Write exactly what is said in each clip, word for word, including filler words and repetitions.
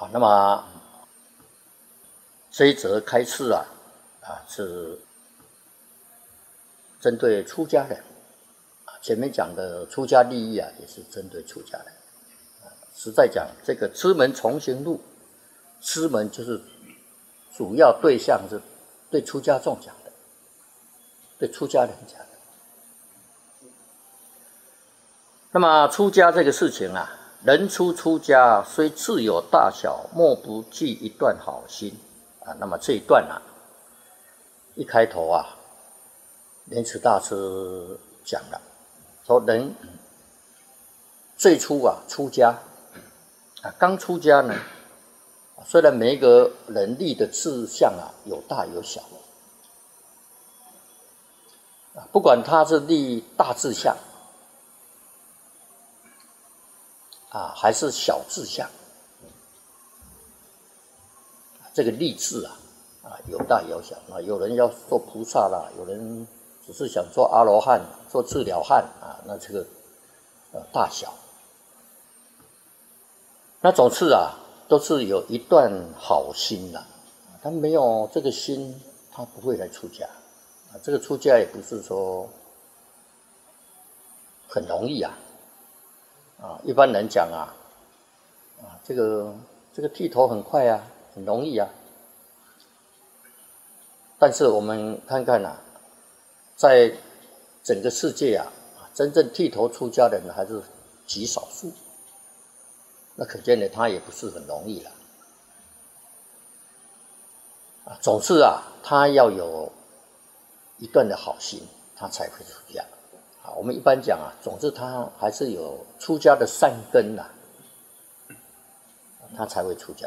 啊，那么这一则开示啊，啊是针对出家人。前面讲的出家利益啊，也是针对出家人。实在讲，这个知门重行录，知门就是主要对象是对出家众讲的，对出家人讲的。那么出家这个事情啊，人出出家虽自有大小，莫不记一段好心啊。那么这一段啊，一开头啊，莲池大师讲了，说人最初啊出家啊，刚出家呢，虽然每一个人立的志向啊有大有小啊，不管他是立大志向啊，还是小志向，这个立志啊啊有大有小啊，有人要做菩萨啦，有人只是想做阿罗汉、做治疗汉啊，那这个呃大小，那总是啊都是有一段好心呐、啊，他没有这个心，他不会来出家啊。这个出家也不是说很容易啊。啊，一般人讲啊，啊，这个这个剃头很快啊，很容易啊。但是我们看看啊，在整个世界啊，真正剃头出家的人还是极少数。那可见呢，他也不是很容易了。啊，总是啊，他要有一段的好心，他才会出家。啊，我们一般讲啊，总之他还是有出家的善根呐、啊，他才会出家。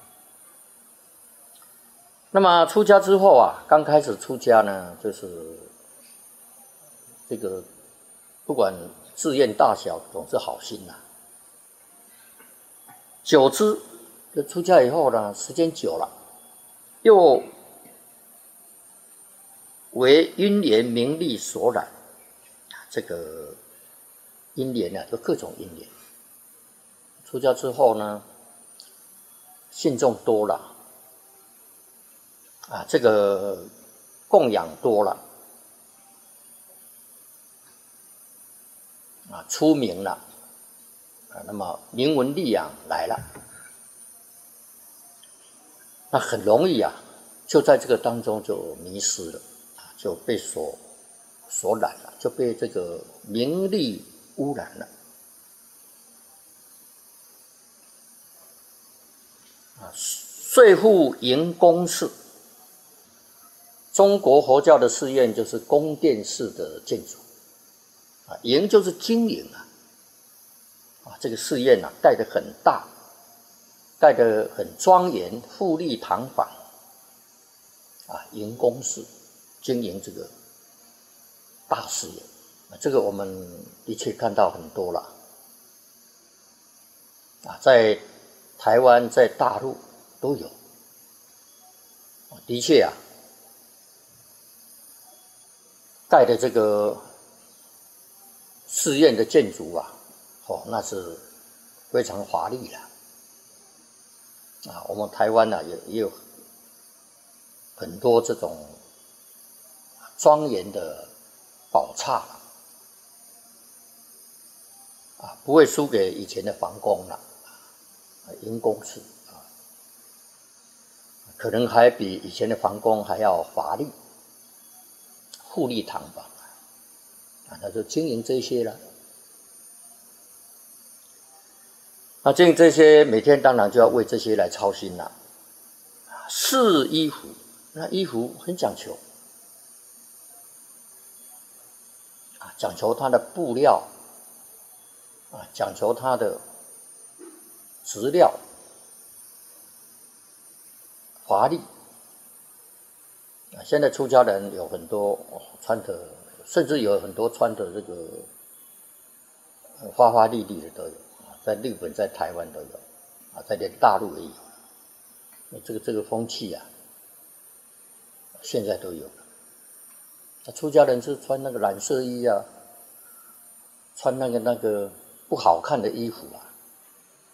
那么出家之后啊，刚开始出家呢，就是这个不管志愿大小，总是好心呐、啊。久之，就出家以后呢，时间久了，又为因缘名利所染。这个因缘呢，有各种因缘。出家之后呢，信众多了，啊，这个供养多了，啊，出名了，啊，那么名闻利养来了，那很容易啊，就在这个当中就迷失了，啊，就被所所染了，就被这个名利污染了。啊，遂复营宫事。中国佛教的寺院就是宫殿式的建筑，啊，营就是经营啊，啊，这个寺院啊盖得很大，盖得很庄严，富丽堂皇，啊，营宫式经营这个大寺院，啊，这个我们的确看到很多了，啊，在台湾、在大陆都有，啊，的确啊。盖的这个寺院的建筑啊，哦，那是非常华丽的啊。我们台湾呢、啊、也也有很多这种庄严的宝刹啊，不会输给以前的皇宫了，营宫式啊，可能还比以前的皇宫还要华丽。富丽堂皇啊，那就经营这些了。那经营这些，每天当然就要为这些来操心了。试衣服，那衣服很讲求啊，讲求它的布料啊，讲求它的质料，华丽。啊，现在出家人有很多、哦、穿的，甚至有很多穿的这个花花绿绿的都有啊，在日本、在台湾都有啊，在连大陆也有。这个这个风气啊，现在都有了。那出家人是穿那个染色衣啊，穿那个那个不好看的衣服啊，